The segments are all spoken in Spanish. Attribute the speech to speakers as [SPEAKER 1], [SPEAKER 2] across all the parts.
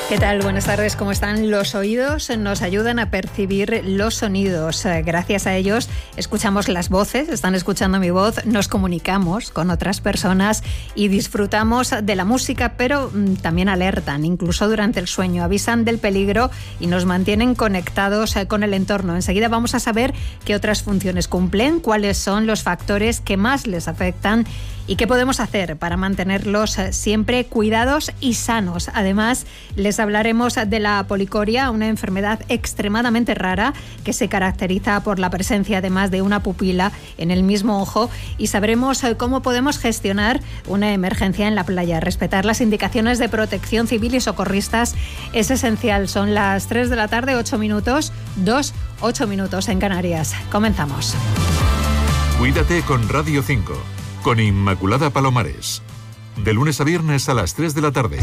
[SPEAKER 1] ¿Qué tal? Buenas tardes. ¿Cómo están? Los oídos nos ayudan a percibir los sonidos. Gracias a ellos escuchamos las voces, están escuchando mi voz, nos comunicamos con otras personas y disfrutamos de la música, pero también alertan, incluso durante el sueño, avisan del peligro y nos mantienen conectados con el entorno. Enseguida vamos a saber qué otras funciones cumplen, cuáles son los factores que más les afectan y qué podemos hacer para mantenerlos siempre cuidados y sanos. Además, les hablaremos de la policoria, una enfermedad extremadamente rara que se caracteriza por la presencia de más de una pupila en el mismo ojo, y sabremos cómo podemos gestionar una emergencia en la playa. Respetar las indicaciones de protección civil y socorristas es esencial. Son las 3 de la tarde, 8 minutos, 8 minutos en Canarias. Comenzamos.
[SPEAKER 2] Cuídate con Radio 5. Con Inmaculada Palomares. De lunes a viernes a las 3 de la tarde.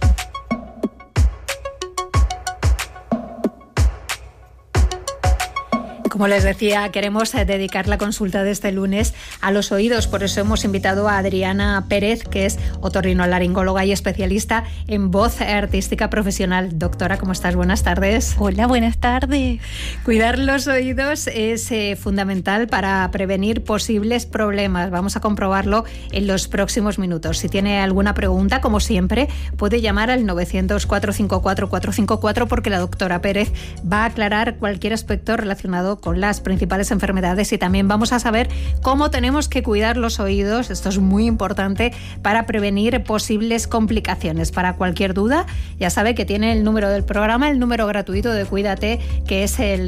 [SPEAKER 1] Como les decía, queremos dedicar la consulta de este lunes a los oídos. Por eso hemos invitado a Adriana Pérez, que es otorrinolaringóloga y especialista en voz artística profesional. Doctora, ¿cómo estás? Buenas tardes.
[SPEAKER 3] Hola, buenas tardes.
[SPEAKER 1] Cuidar los oídos es fundamental para prevenir posibles problemas. Vamos a comprobarlo en los próximos minutos. Si tiene alguna pregunta, como siempre, puede llamar al 900-454-454 porque la doctora Pérez va a aclarar cualquier aspecto relacionado con las principales enfermedades, y también vamos a saber cómo tenemos que cuidar los oídos. Esto es muy importante para prevenir posibles complicaciones. Para cualquier duda, ya sabe que tiene el número del programa, el número gratuito de Cuídate, que es el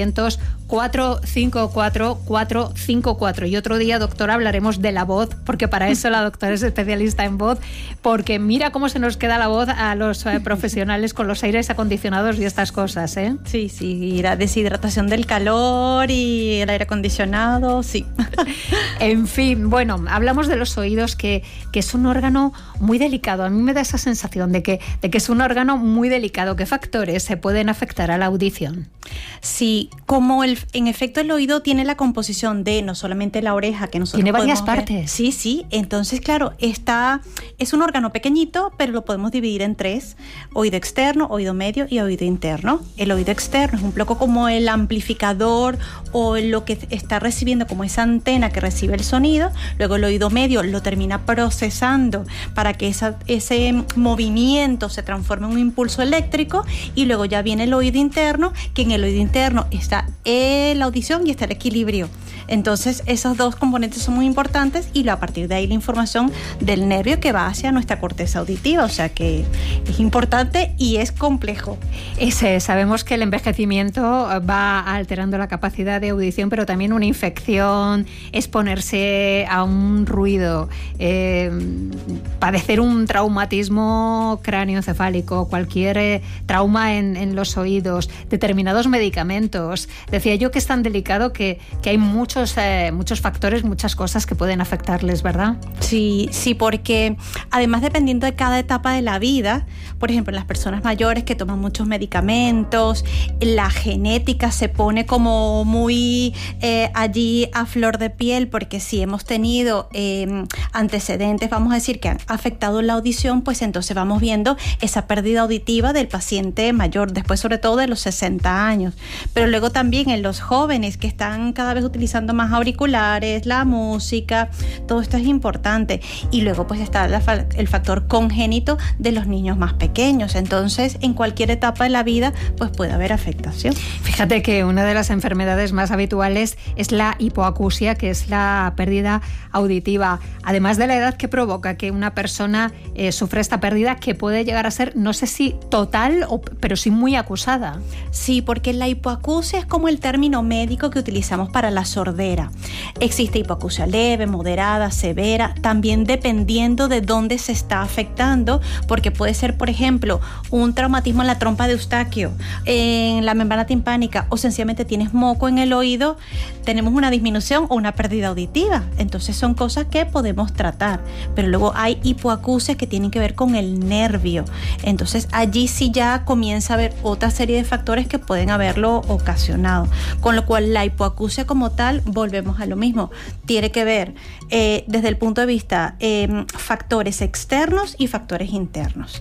[SPEAKER 1] 900-454-454. Y otro día, doctora, hablaremos de la voz, porque para eso la doctora es especialista en voz, porque mira cómo se nos queda la voz a los profesionales con los aires acondicionados y estas cosas, ¿eh?
[SPEAKER 3] Sí, la deshidratación del calor y el aire acondicionado, sí.
[SPEAKER 1] En fin, bueno, hablamos de los oídos, que es un órgano muy delicado. A mí me da esa sensación de que es un órgano muy delicado. ¿Qué factores se pueden afectar a la audición?
[SPEAKER 3] Sí, como en efecto el oído tiene la composición de no solamente la oreja, que nosotros
[SPEAKER 1] tiene varias
[SPEAKER 3] podemos
[SPEAKER 1] partes.
[SPEAKER 3] ver. Sí, entonces claro, es un órgano pequeñito, pero lo podemos dividir en tres: oído externo, oído medio y oído interno. El oído externo es un poco como el amplificador o lo que está recibiendo, como esa antena que recibe el sonido. Luego el oído medio lo termina procesando para que ese movimiento se transforme en un impulso eléctrico, y luego ya viene el oído interno, que en el oído interno está la audición y está el equilibrio. Entonces esos dos componentes son muy importantes, y a partir de ahí la información del nervio que va hacia nuestra corteza auditiva. O sea que es importante y es complejo.
[SPEAKER 1] Sabemos que el envejecimiento va alterando la capacidad de audición, pero también una infección, exponerse a un ruido, padecer un traumatismo cráneoencefálico, cualquier trauma en los oídos, determinados medicamentos. Decía yo que es tan delicado que hay muchos factores, muchas cosas que pueden afectarles, ¿verdad?
[SPEAKER 3] Sí, porque además, dependiendo de cada etapa de la vida, por ejemplo, en las personas mayores que toman muchos medicamentos, la genética se pone como muy allí a flor de piel, porque si hemos tenido antecedentes, vamos a decir, que han afectado la audición, pues entonces vamos viendo esa pérdida auditiva del paciente mayor, después sobre todo de los 60 años. Pero luego también en los jóvenes que están cada vez utilizando más auriculares, la música, todo esto es importante. Y luego pues está el factor congénito de los niños más pequeños. Entonces, en cualquier etapa de la vida pues puede haber afectación.
[SPEAKER 1] Fíjate que una de las enfermedades más habituales es la hipoacusia, que es la pérdida auditiva. Además de la edad que provoca que una persona sufra esta pérdida, que puede llegar a ser, no sé si total, pero sí muy acusada.
[SPEAKER 3] Sí, porque la hipoacusia es como el término médico que utilizamos para la sordera. Existe hipoacusia leve, moderada, severa, también dependiendo de dónde se está afectando, porque puede ser, por ejemplo, un traumatismo en la trompa de Eustaquio, en la membrana timpánica, o sencillamente tienes moco en el oído, tenemos una disminución o una pérdida auditiva. Entonces son cosas que podemos tratar, pero luego hay hipoacusias que tienen que ver con el nervio. Entonces allí sí ya comienza a haber otra serie de factores que pueden haberlo ocasionado, con lo cual la hipoacusia como tal, volvemos a lo mismo, tiene que ver desde el punto de vista factores externos y factores internos. Y si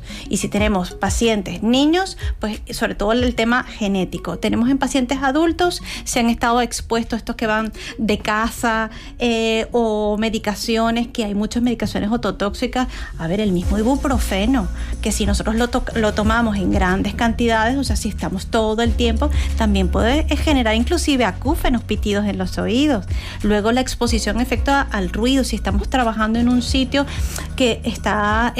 [SPEAKER 3] tenemos pacientes niños, pues sobre todo el tema genético. Tenemos en pacientes adultos, se han estado expuestos estos que van de casa o medicaciones, que hay muchas medicaciones ototóxicas. A ver, el mismo ibuprofeno, que si nosotros lo tomamos en grandes cantidades, o sea, si estamos todo el tiempo, también puede generar inclusive acúfenos, pitidos en los oídos. Luego la exposición efecto al ruido, si estamos trabajando en un sitio que está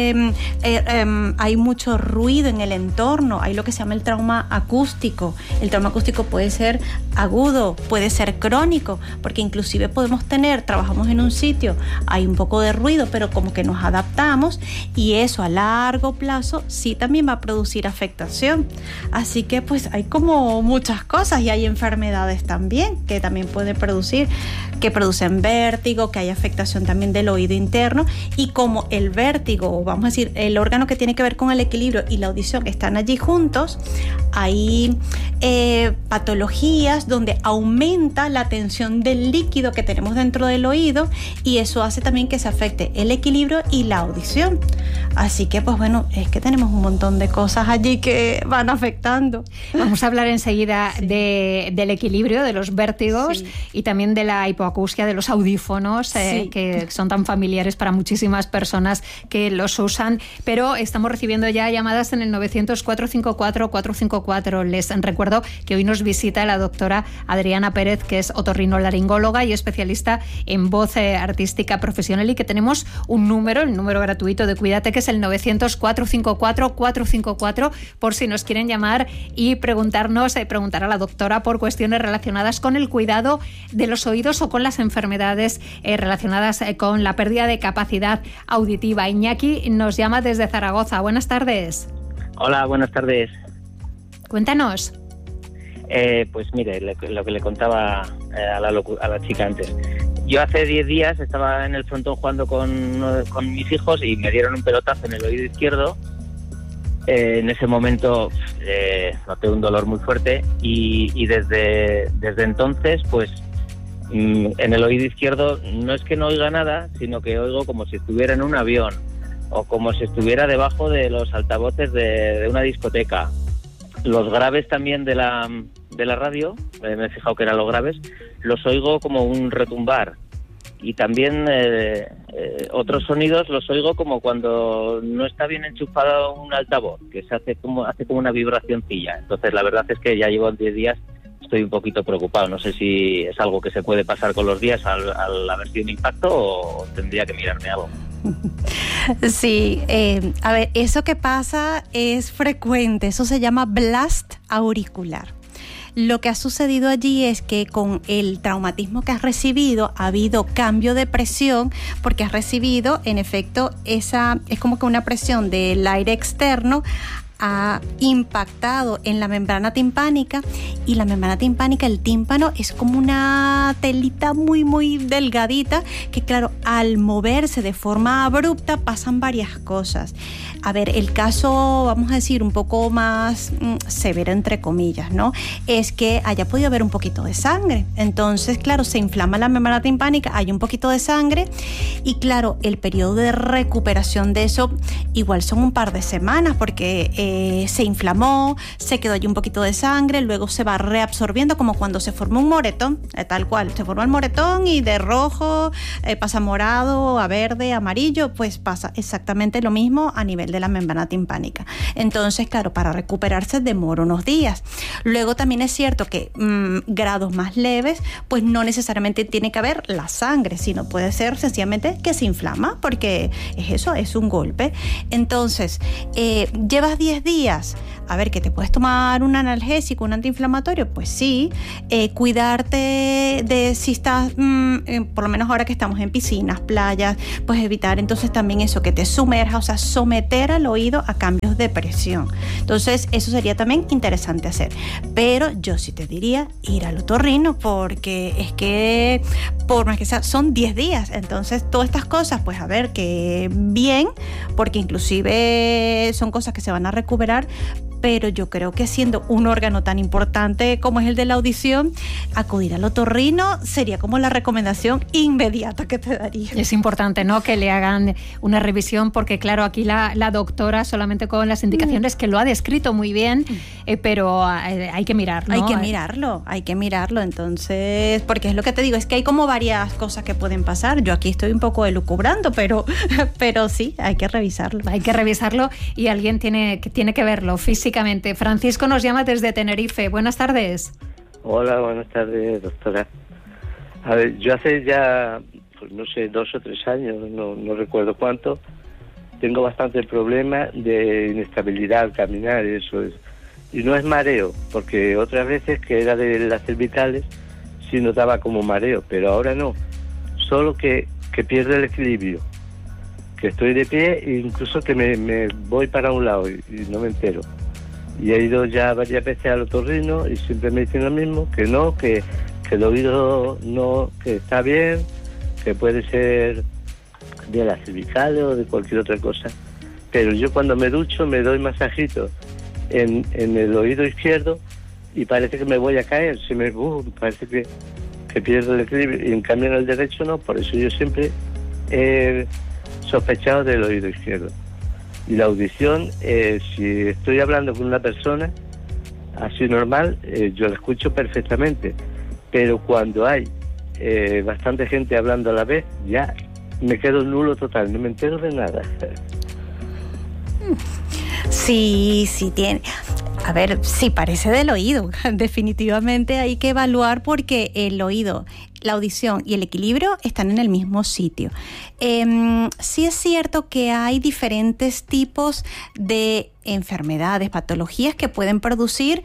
[SPEAKER 3] hay mucho ruido en el entorno, hay lo que se llama el trauma acústico. El trauma acústico puede ser agudo, puede ser crónico, porque inclusive trabajamos en un sitio, hay un poco de ruido, pero como que nos adaptamos, y eso a largo plazo sí también va a producir afectación. Así que pues hay como muchas cosas, y hay enfermedades también que también pueden producen vértigo, que hay afectación también del oído interno, y como el vértigo, vamos a decir, el órgano que tiene que ver con el equilibrio y la audición están allí juntos, hay patologías donde aumenta la tensión del líquido que tenemos dentro del oído, y eso hace también que se afecte el equilibrio y la audición. Así que pues bueno, es que tenemos un montón de cosas allí que van afectando.
[SPEAKER 1] Vamos a hablar enseguida del equilibrio, de los vértigos, y también de la hipoacusia, de los audífonos, que son tan familiares para muchísimas personas que los usan. Pero estamos recibiendo ya llamadas en el 900-454-454. Les recuerdo que hoy nos visita la doctora Adriana Pérez, que es otorrinolaringóloga y especialista en voz artística profesional, y que tenemos un número, el número gratuito de Cuídate, que es el 900-454-454, por si nos quieren llamar y preguntar a la doctora por cuestiones relacionadas con el cuidado de los oídos o con las enfermedades relacionadas con la pérdida de capacidad auditiva. Iñaki nos llama desde Zaragoza. Buenas tardes.
[SPEAKER 4] Hola, buenas tardes.
[SPEAKER 1] Cuéntanos.
[SPEAKER 4] Pues mire, lo que le contaba a la chica antes. Yo hace 10 días estaba en el frontón jugando con mis hijos y me dieron un pelotazo en el oído izquierdo. En ese momento noté un dolor muy fuerte y desde entonces, pues en el oído izquierdo no es que no oiga nada, sino que oigo como si estuviera en un avión o como si estuviera debajo de los altavoces de una discoteca. Los graves también de la radio, me he fijado que eran los graves, los oigo como un retumbar. Y también otros sonidos los oigo como cuando no está bien enchufado un altavoz, que hace como una vibracioncilla. Entonces la verdad es que ya llevo 10 días, estoy un poquito preocupado. No sé si es algo que se puede pasar con los días al haber sido un impacto, o tendría que mirarme algo.
[SPEAKER 3] Sí, a ver, eso que pasa es frecuente, eso se llama blast auricular. Lo que ha sucedido allí es que con el traumatismo que has recibido ha habido cambio de presión, porque has recibido, en efecto, es como que una presión del aire externo ha impactado en la membrana timpánica, y la membrana timpánica, el tímpano, es como una telita muy muy delgadita que, claro, al moverse de forma abrupta pasan varias cosas. A ver, el caso, vamos a decir, un poco más severo, entre comillas, ¿no? Es que haya podido haber un poquito de sangre. Entonces, claro, se inflama la membrana timpánica, hay un poquito de sangre, y claro, el periodo de recuperación de eso igual son un par de semanas, porque se inflamó, se quedó allí un poquito de sangre, luego se va reabsorbiendo, como cuando se forma un moretón, tal cual, se forma el moretón y de rojo pasa a morado, a verde, a amarillo, pues pasa exactamente lo mismo a nivel de la membrana timpánica. Entonces, claro, para recuperarse demora unos días. Luego también es cierto que grados más leves, pues no necesariamente tiene que haber la sangre, sino puede ser sencillamente que se inflama, porque es eso, es un golpe. Entonces, llevas 10 días, a ver, que te puedes tomar un analgésico, un antiinflamatorio, pues sí, cuidarte de si estás, por lo menos ahora que estamos en piscinas, playas, pues evitar entonces también eso, que te sumerja, o sea, someter al oído a cambios de presión. Entonces, eso sería también interesante hacer. Pero yo sí te diría ir al otorrino, porque es que, por más que sea, son 10 días. Entonces, todas estas cosas, pues a ver, que bien, porque inclusive son cosas que se van a recuperar, pero yo creo que siendo un órgano tan importante como es el de la audición, acudir al otorrino sería como la recomendación inmediata que te daría.
[SPEAKER 1] Es importante, ¿no?, que le hagan una revisión, porque claro, aquí la doctora solamente con las indicaciones que lo ha descrito muy bien, pero hay que mirarlo.
[SPEAKER 3] Hay que mirarlo, entonces, porque es lo que te digo, es que hay como varias cosas que pueden pasar. Yo aquí estoy un poco elucubrando, pero sí, hay que revisarlo.
[SPEAKER 1] Hay que revisarlo y alguien tiene que verlo físicamente. Francisco nos llama desde Tenerife. Buenas tardes.
[SPEAKER 5] Hola, buenas tardes, doctora. A ver, yo hace ya, pues no sé, 2 o 3 años, no recuerdo cuánto, tengo bastante problema de inestabilidad al caminar, eso es. Y no es mareo, porque otras veces que era de las cervicales sí notaba como mareo, pero ahora no. Solo que pierdo el equilibrio, que estoy de pie e incluso que me voy para un lado y no me entero. Y he ido ya varias veces al otorrino y siempre me dicen lo mismo, que no, que el oído no, que está bien, que puede ser de las cervicales o de cualquier otra cosa. Pero yo cuando me ducho me doy masajitos en el oído izquierdo y parece que me voy a caer, parece que pierdo el equilibrio, y en cambio en el derecho no. Por eso yo siempre he sospechado del oído izquierdo. Y la audición, si estoy hablando con una persona así normal, yo la escucho perfectamente, pero cuando hay bastante gente hablando a la vez, ya me quedo nulo total, no me entero de nada.
[SPEAKER 3] Sí tiene. A ver, sí parece del oído. Definitivamente hay que evaluar, porque el oído, la audición y el equilibrio están en el mismo sitio. Sí es cierto que hay diferentes tipos de enfermedades, patologías que pueden producir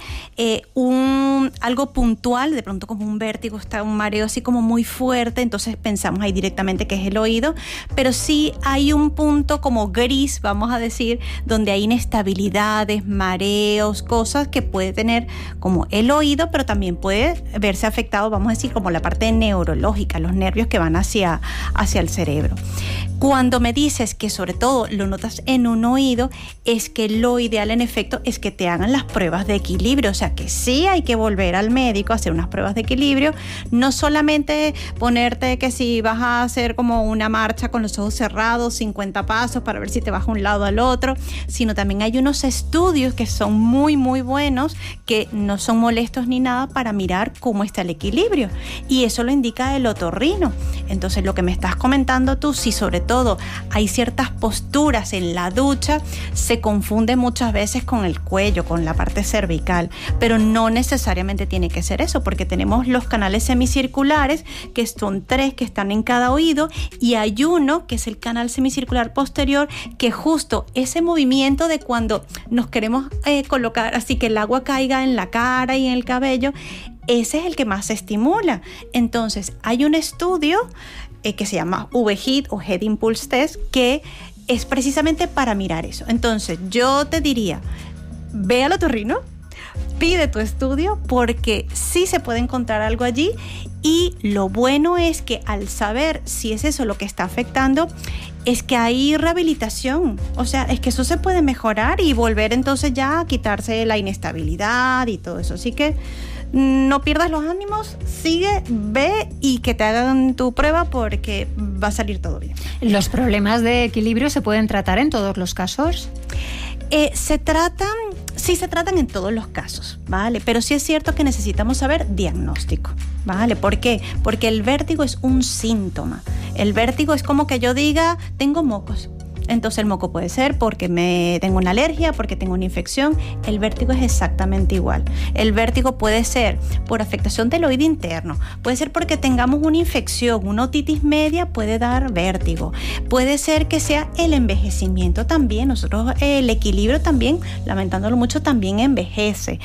[SPEAKER 3] algo puntual, de pronto como un vértigo, un mareo así como muy fuerte, entonces pensamos ahí directamente que es el oído, pero sí hay un punto como gris, vamos a decir, donde hay inestabilidades, mareos, cosas que puede tener como el oído, pero también puede verse afectado, vamos a decir, como la parte neurológica, los nervios que van hacia el cerebro. Cuando me dices que sobre todo lo notas en un oído, es que lo ideal en efecto es que te hagan las pruebas de equilibrio, o sea que sí hay que volver al médico a hacer unas pruebas de equilibrio, no solamente ponerte que si vas a hacer como una marcha con los ojos cerrados, 50 pasos para ver si te vas de un lado al otro, sino también hay unos estudios que son muy muy buenos, que no son molestos ni nada, para mirar cómo está el equilibrio, y eso lo indica el otorrino. Entonces lo que me estás comentando tú, si sobre todo hay ciertas posturas en la ducha, se confunde muchas veces con el cuello, con la parte cervical, pero no necesariamente tiene que ser eso, porque tenemos los canales semicirculares, que son 3 que están en cada oído, y hay uno que es el canal semicircular posterior, que justo ese movimiento de cuando nos queremos colocar así que el agua caiga en la cara y en el cabello, ese es el que más se estimula. Entonces hay un estudio que se llama V-HIT o Head Impulse Test, que es precisamente para mirar eso. Entonces yo te diría, ve al otorrino, pide tu estudio, porque sí se puede encontrar algo allí, y lo bueno es que al saber si es eso lo que está afectando, es que hay rehabilitación, o sea, es que eso se puede mejorar y volver entonces ya a quitarse la inestabilidad y todo eso. Así que no pierdas los ánimos, sigue, ve y que te hagan tu prueba, porque va a salir todo bien.
[SPEAKER 1] ¿Los problemas de equilibrio se pueden tratar en todos los casos?
[SPEAKER 3] Se tratan en todos los casos, ¿vale? Pero sí es cierto que necesitamos saber diagnóstico, ¿vale? ¿Por qué? Porque el vértigo es un síntoma. El vértigo es como que yo diga, tengo mocos. Entonces el moco puede ser porque tengo una alergia, porque tengo una infección. El vértigo es exactamente igual. El vértigo puede ser por afectación del oído interno, puede ser porque tengamos una infección, una otitis media puede dar vértigo, puede ser que sea el envejecimiento también. Nosotros el equilibrio también, lamentándolo mucho, también envejece.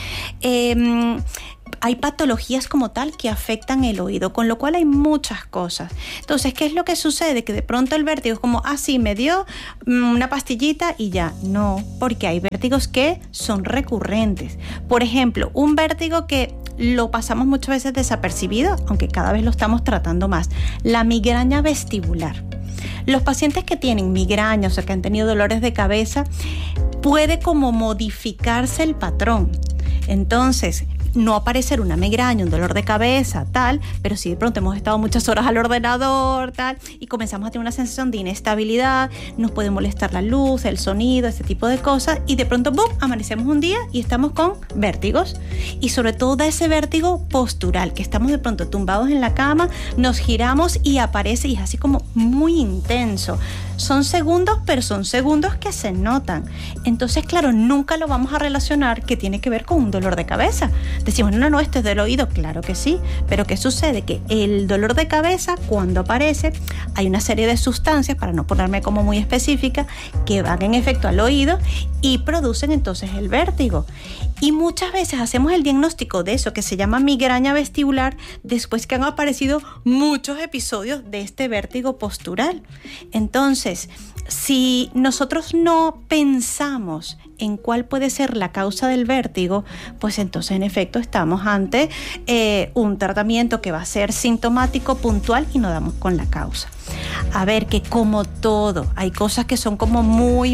[SPEAKER 3] Hay patologías como tal que afectan el oído, con lo cual hay muchas cosas. Entonces, ¿qué es lo que sucede? Que de pronto el vértigo es como, sí, me dio una pastillita y ya. No, porque hay vértigos que son recurrentes. Por ejemplo, un vértigo que lo pasamos muchas veces desapercibido, aunque cada vez lo estamos tratando más, la migraña vestibular. Los pacientes que tienen migraña, o sea, que han tenido dolores de cabeza, puede como modificarse el patrón. Entonces, no aparecer una migraña, un dolor de cabeza, tal, pero si de pronto hemos estado muchas horas al ordenador, tal, y comenzamos a tener una sensación de inestabilidad, nos puede molestar la luz, el sonido, ese tipo de cosas, y de pronto, ¡bum!, amanecemos un día y estamos con vértigos. Y sobre todo da ese vértigo postural, que estamos de pronto tumbados en la cama, nos giramos y aparece, y es así como muy intenso. Son segundos, pero son segundos que se notan. Entonces, claro, nunca lo vamos a relacionar que tiene que ver con un dolor de cabeza. Decimos, no, esto es del oído. Claro que sí, pero ¿qué sucede? Que el dolor de cabeza, cuando aparece, hay una serie de sustancias, para no ponerme como muy específica, que van en efecto al oído y producen entonces el vértigo. Y muchas veces hacemos el diagnóstico de eso que se llama migraña vestibular después que han aparecido muchos episodios de este vértigo postural. Entonces, si nosotros no pensamos en cuál puede ser la causa del vértigo, pues entonces en efecto estamos ante un tratamiento que va a ser sintomático, puntual, y no damos con la causa. A ver, que como todo, hay cosas que son como muy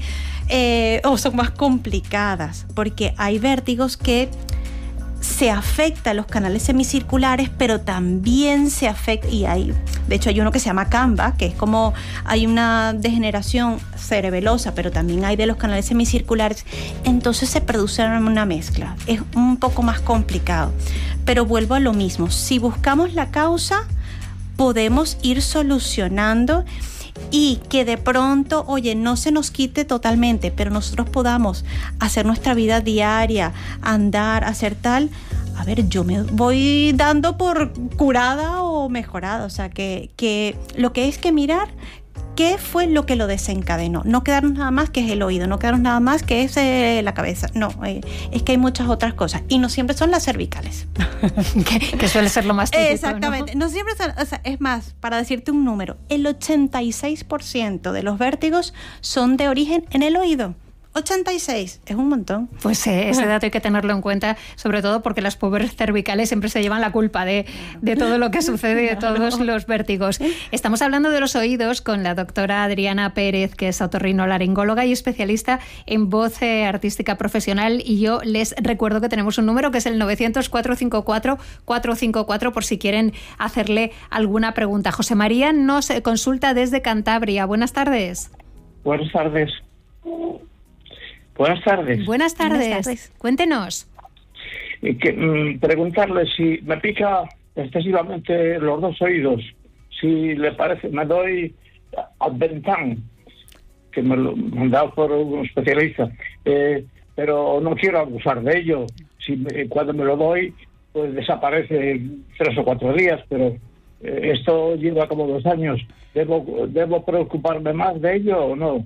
[SPEAKER 3] o son más complicadas, porque hay vértigos que se afecta a los canales semicirculares, pero también se afecta, y de hecho hay uno que se llama CAMBA, que es como hay una degeneración cerebelosa, pero también hay de los canales semicirculares, entonces se produce una mezcla. Es un poco más complicado, pero vuelvo a lo mismo, si buscamos la causa, podemos ir solucionando y que de pronto, oye, no se nos quite totalmente, pero nosotros podamos hacer nuestra vida diaria, andar, hacer tal. A ver, yo me voy dando por curada o mejorada, o sea, que lo que es que mirar qué fue lo que lo desencadenó, no quedarnos nada más que es el oído, no quedarnos nada más que es la cabeza, no, es que hay muchas otras cosas y no siempre son las cervicales.
[SPEAKER 1] que suele ser lo más típico.
[SPEAKER 3] Exactamente, no siempre son, o sea, es más, para decirte un número, el 86% de los vértigos son de origen en el oído. 86, es un montón.
[SPEAKER 1] Pues ese dato hay que tenerlo en cuenta, sobre todo porque las pobres cervicales siempre se llevan la culpa de todo lo que sucede, de todos los vértigos. Estamos hablando de los oídos con la doctora Adriana Pérez, que es otorrinolaringóloga y especialista en voz artística profesional, y yo les recuerdo que tenemos un número que es el 900-454-454 por si quieren hacerle alguna pregunta. José María nos consulta desde Cantabria. Buenas tardes.
[SPEAKER 6] Buenas tardes. Buenas tardes.
[SPEAKER 1] Buenas tardes. Cuéntenos.
[SPEAKER 6] Preguntarle si me pica excesivamente los dos oídos. Si le parece, me doy Adventan, que me lo han dado por un especialista, pero no quiero abusar de ello. Cuando me lo doy, pues desaparece 3 o 4 días, pero esto lleva como 2 años. ¿Debo preocuparme más de ello o no?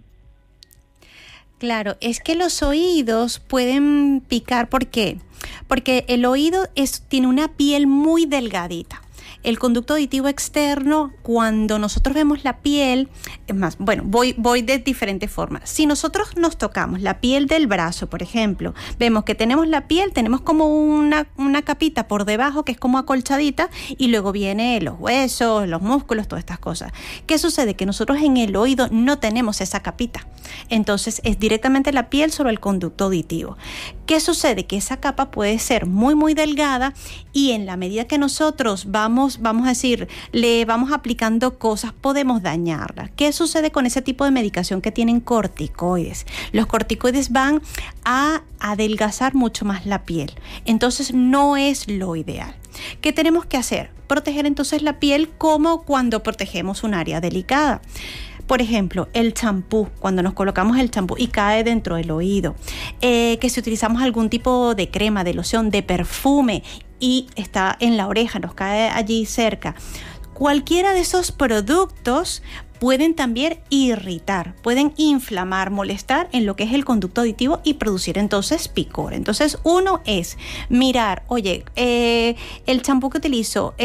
[SPEAKER 3] Claro, es que los oídos pueden picar. ¿Por qué? Porque el oído tiene una piel muy delgadita. El conducto auditivo externo, cuando nosotros vemos la piel, es más, bueno, voy de diferentes formas. Si nosotros nos tocamos la piel del brazo, por ejemplo, vemos que tenemos la piel, tenemos como una capita por debajo que es como acolchadita, y luego vienen los huesos, los músculos, todas estas cosas. ¿Qué sucede? Que nosotros en el oído no tenemos esa capita. Entonces es directamente la piel sobre el conducto auditivo. ¿Qué sucede? Que esa capa puede ser muy delgada, y en la medida que nosotros vamos a decir, le vamos aplicando cosas, podemos dañarla. ¿Qué sucede con ese tipo de medicación que tienen corticoides? Los corticoides van a adelgazar mucho más la piel. Entonces no es lo ideal. ¿Qué tenemos que hacer? Proteger entonces la piel como cuando protegemos un área delicada. Por ejemplo, el champú, cuando nos colocamos el champú y cae dentro del oído, que si utilizamos algún tipo de crema, de loción, de perfume y está en la oreja, nos cae allí cerca. Cualquiera de esos productos pueden también irritar, pueden inflamar, molestar en lo que es el conducto auditivo y producir entonces picor. Entonces, uno es mirar, oye, el champú que utilizo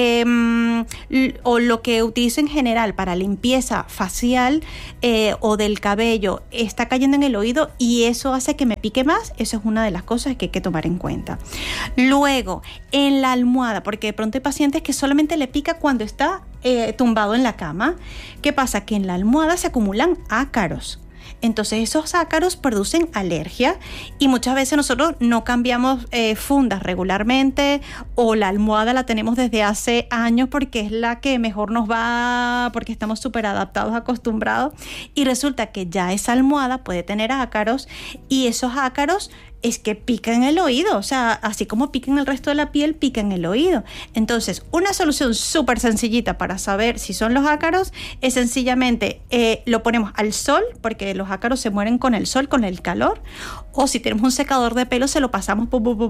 [SPEAKER 3] o lo que utilizo en general para limpieza facial o del cabello está cayendo en el oído y eso hace que me pique más. Eso es una de las cosas que hay que tomar en cuenta. Luego, en la almohada, porque de pronto hay pacientes que solamente le pica cuando está tumbado en la cama. ¿Qué pasa? Que en la almohada se acumulan ácaros. Entonces esos ácaros producen alergia y muchas veces nosotros no cambiamos fundas regularmente, o la almohada la tenemos desde hace años porque es la que mejor nos va, porque estamos súper adaptados, acostumbrados, y resulta que ya esa almohada puede tener ácaros, y esos ácaros es que pica en el oído, o sea, así como pica en el resto de la piel, pica en el oído. Entonces, una solución súper sencillita para saber si son los ácaros es sencillamente lo ponemos al sol, porque los ácaros se mueren con el sol, con el calor, o si tenemos un secador de pelo, se lo pasamos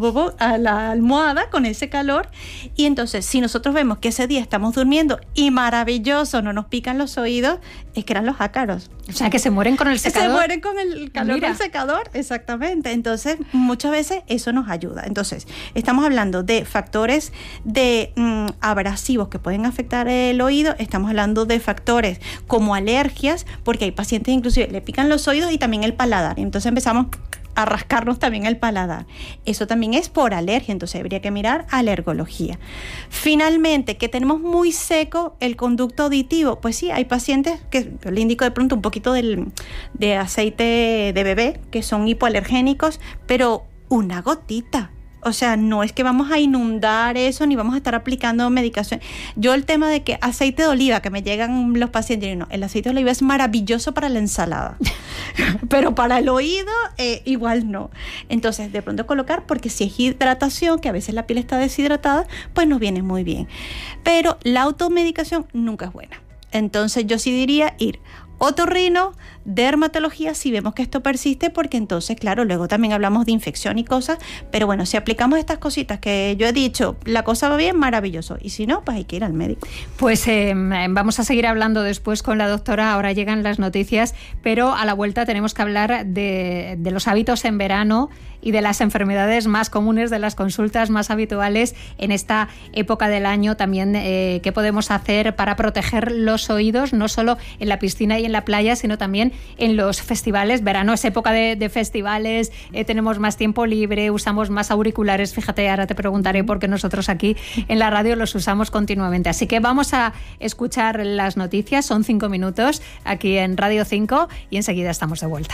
[SPEAKER 3] a la almohada con ese calor, y entonces, si nosotros vemos que ese día estamos durmiendo y maravilloso, no nos pican los oídos, es que eran los ácaros.
[SPEAKER 1] O sea, que se mueren con el secador.
[SPEAKER 3] Se mueren con el calor del secador, exactamente. Entonces, muchas veces eso nos ayuda. Entonces, estamos hablando de factores de abrasivos que pueden afectar el oído, estamos hablando de factores como alergias, porque hay pacientes inclusive le pican los oídos y también el paladar. Entonces empezamos a rascarnos también el paladar. Eso también es por alergia, entonces habría que mirar alergología. Finalmente, que tenemos muy seco el conducto auditivo, pues sí, hay pacientes que yo le indico de pronto un poquito de aceite de bebé, que son hipoalergénicos, pero una gotita. O sea, no es que vamos a inundar eso ni vamos a estar aplicando medicación. Yo el tema de que aceite de oliva, que me llegan los pacientes, no, el aceite de oliva es maravilloso para la ensalada, pero para el oído igual no. Entonces, de pronto colocar, porque si es hidratación, que a veces la piel está deshidratada, pues nos viene muy bien. Pero la automedicación nunca es buena. Entonces, yo sí diría ir otorrino, dermatología, si vemos que esto persiste, porque entonces, claro, luego también hablamos de infección y cosas, pero bueno, si aplicamos estas cositas que yo he dicho, la cosa va bien, maravilloso, y si no, pues hay que ir al médico.
[SPEAKER 1] Pues vamos a seguir hablando después con la doctora, ahora llegan las noticias, pero a la vuelta tenemos que hablar de los hábitos en verano y de las enfermedades más comunes, de las consultas más habituales en esta época del año, también qué podemos hacer para proteger los oídos, no solo en la piscina y en la playa, sino también en los festivales. Verano es época de festivales, tenemos más tiempo libre, usamos más auriculares. Fíjate, ahora te preguntaré por qué nosotros aquí en la radio los usamos continuamente. Así que vamos a escuchar las noticias, son 5 minutos aquí en Radio 5 y enseguida estamos de vuelta.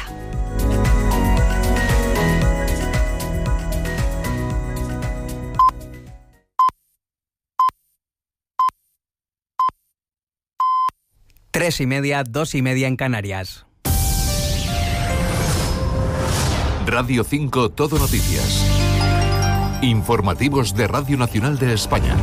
[SPEAKER 7] Tres y media, 2:30 en Canarias.
[SPEAKER 2] Radio 5 Todo Noticias. Informativos de Radio Nacional de España.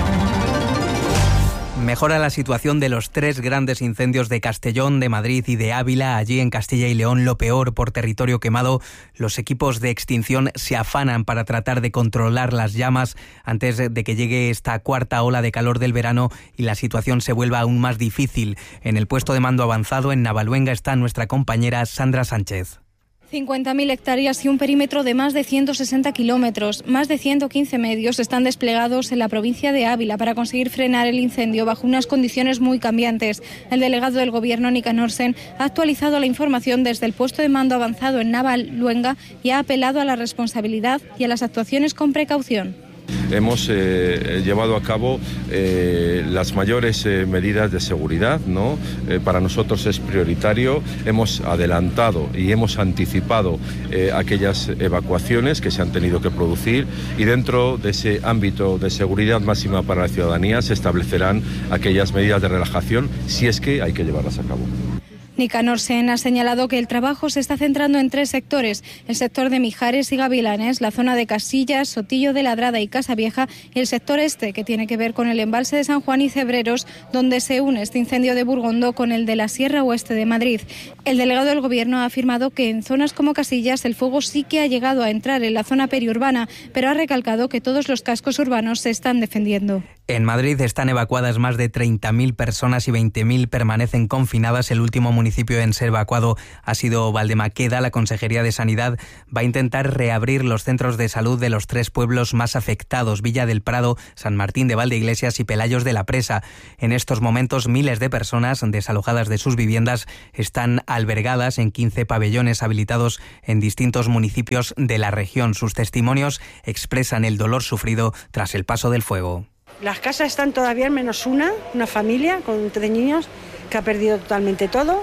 [SPEAKER 7] Mejora la situación de los 3 grandes incendios de Castellón, de Madrid y de Ávila. Allí en Castilla y León, lo peor por territorio quemado. Los equipos de extinción se afanan para tratar de controlar las llamas antes de que llegue esta cuarta ola de calor del verano y la situación se vuelva aún más difícil. En el puesto de mando avanzado en Navaluenga está nuestra compañera Sandra Sánchez.
[SPEAKER 8] 50.000 hectáreas y un perímetro de más de 160 kilómetros. Más de 115 medios están desplegados en la provincia de Ávila para conseguir frenar el incendio bajo unas condiciones muy cambiantes. El delegado del Gobierno, Nicanor Sen, ha actualizado la información desde el puesto de mando avanzado en Navaluenga y ha apelado a la responsabilidad y a las actuaciones con precaución.
[SPEAKER 9] Hemos llevado a cabo las mayores medidas de seguridad, ¿no? Para nosotros es prioritario. Hemos adelantado y hemos anticipado aquellas evacuaciones que se han tenido que producir y dentro de ese ámbito de seguridad máxima para la ciudadanía se establecerán aquellas medidas de relajación si es que hay que llevarlas a cabo.
[SPEAKER 8] Nicanor Sen ha señalado que el trabajo se está centrando en 3 sectores, el sector de Mijares y Gavilanes, la zona de Casillas, Sotillo de Ladrada y Casavieja y el sector este, que tiene que ver con el embalse de San Juan y Cebreros, donde se une este incendio de Burgondo con el de la Sierra Oeste de Madrid. El delegado del Gobierno ha afirmado que en zonas como Casillas el fuego sí que ha llegado a entrar en la zona periurbana, pero ha recalcado que todos los cascos urbanos se están defendiendo.
[SPEAKER 7] En Madrid están evacuadas más de 30.000 personas y 20.000 permanecen confinadas. El último municipio en ser evacuado ha sido Valdemaqueda. La Consejería de Sanidad va a intentar reabrir los centros de salud de los 3 pueblos más afectados, Villa del Prado, San Martín de Valdeiglesias y Pelayos de la Presa. En estos momentos, miles de personas desalojadas de sus viviendas están albergadas en 15 pabellones habilitados en distintos municipios de la región. Sus testimonios expresan el dolor sufrido tras el paso del fuego.
[SPEAKER 10] Las casas están todavía menos una familia con 3 niños que ha perdido totalmente todo.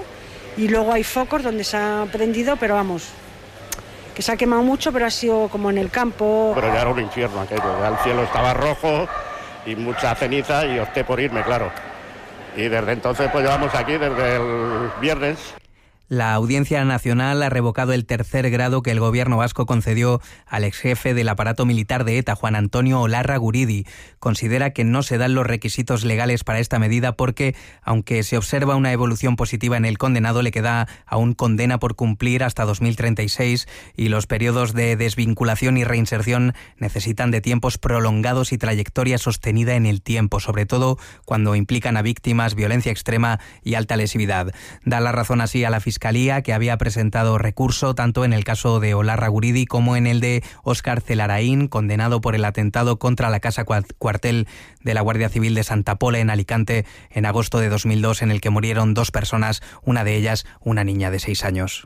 [SPEAKER 10] y luego hay focos donde se ha prendido, pero vamos, que se ha quemado mucho, pero ha sido como en el campo.
[SPEAKER 11] Pero ya era un infierno aquello, ya el cielo estaba rojo y mucha ceniza y opté por irme, claro. Y desde entonces pues llevamos aquí desde el viernes.
[SPEAKER 7] La Audiencia Nacional ha revocado el tercer grado que el gobierno vasco concedió al exjefe del aparato militar de ETA, Juan Antonio Olarra Guridi. Considera que no se dan los requisitos legales para esta medida porque, aunque se observa una evolución positiva en el condenado, le queda aún condena por cumplir hasta 2036 y los periodos de desvinculación y reinserción necesitan de tiempos prolongados y trayectoria sostenida en el tiempo, sobre todo cuando implican a víctimas, violencia extrema y alta lesividad. Da la razón así a la Fiscalía, que había presentado recurso tanto en el caso de Olarra Guridi como en el de Óscar Celaraín, condenado por el atentado contra la casa cuartel de la Guardia Civil de Santa Pola en Alicante en agosto de 2002, en el que murieron 2 personas, una de ellas una niña de 6 años.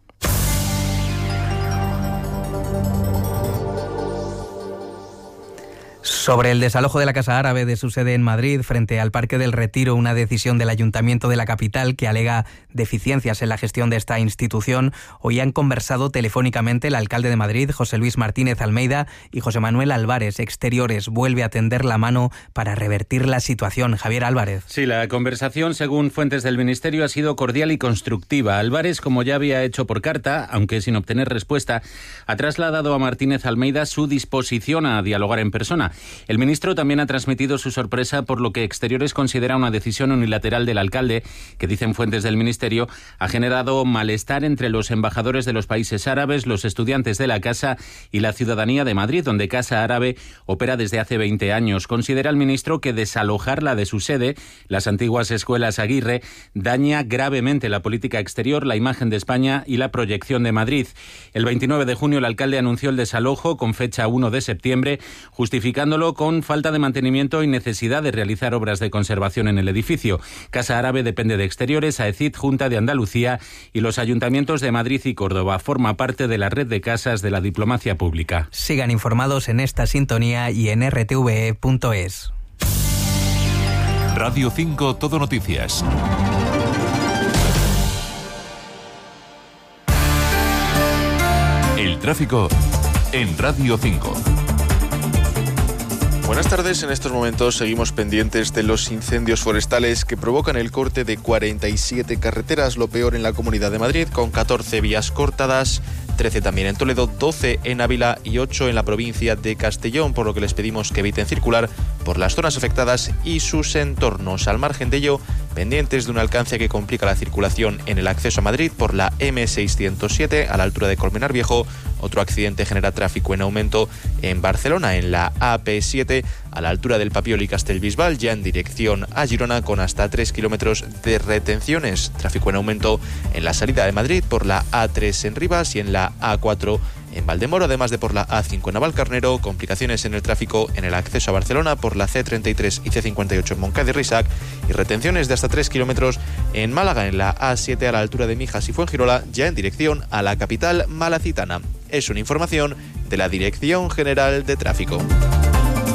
[SPEAKER 7] Sobre el desalojo de la Casa Árabe de su sede en Madrid frente al Parque del Retiro, una decisión del Ayuntamiento de la capital que alega deficiencias en la gestión de esta institución, hoy han conversado telefónicamente el alcalde de Madrid, José Luis Martínez Almeida, y José Manuel Álvarez. Exteriores vuelve a tender la mano para revertir la situación. Javier Álvarez.
[SPEAKER 12] Sí, la conversación, según fuentes del Ministerio, ha sido cordial y constructiva. Álvarez, como ya había hecho por carta, aunque sin obtener respuesta, ha trasladado a Martínez Almeida su disposición a dialogar en persona. El ministro también ha transmitido su sorpresa por lo que Exteriores considera una decisión unilateral del alcalde, que dicen fuentes del Ministerio, ha generado malestar entre los embajadores de los países árabes, los estudiantes de la Casa y la ciudadanía de Madrid, donde Casa Árabe opera desde hace 20 años. Considera el ministro que desalojarla de su sede, las antiguas escuelas Aguirre, daña gravemente la política exterior, la imagen de España y la proyección de Madrid. El 29 de junio el alcalde anunció el desalojo con fecha 1 de septiembre, justificándolo con falta de mantenimiento y necesidad de realizar obras de conservación en el edificio. Casa Árabe depende de Exteriores, AECID, Junta de Andalucía y los ayuntamientos de Madrid y Córdoba. Forma parte de la red de casas de la diplomacia pública.
[SPEAKER 7] Sigan informados en esta sintonía y en rtve.es.
[SPEAKER 2] Radio 5 Todo Noticias. El tráfico en Radio 5.
[SPEAKER 13] Buenas tardes, en estos momentos seguimos pendientes de los incendios forestales que provocan el corte de 47 carreteras, lo peor en la Comunidad de Madrid, con 14 vías cortadas, 13 también en Toledo, 12 en Ávila y 8 en la provincia de Castellón, por lo que les pedimos que eviten circular por las zonas afectadas y sus entornos. Al margen de ello, pendientes de un alcance que complica la circulación en el acceso a Madrid por la M607 a la altura de Colmenar Viejo. Otro accidente genera tráfico en aumento en Barcelona, en la AP7 a la altura del Papiol y Castellbisbal, ya en dirección a Girona, con hasta 3 kilómetros de retenciones. Tráfico en aumento en la salida de Madrid por la A3 en Rivas y en la A4 en Valdemoro, además de por la A5 en Navalcarnero. Complicaciones en el tráfico en el acceso a Barcelona por la C33 y C58 en Moncada y Risac, y retenciones de hasta 3 kilómetros en Málaga, en la A7 a la altura de Mijas y Fuengirola, ya en dirección a la capital malacitana. Es una información de la Dirección General de Tráfico.